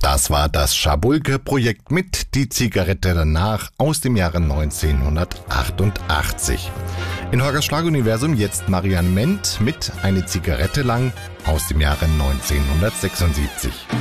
Das war das Schabulke-Projekt mit Die Zigarette danach aus dem Jahre 1988. In Horgers Schlaguniversum jetzt Marianne Ment mit Eine Zigarette lang aus dem Jahre 1976.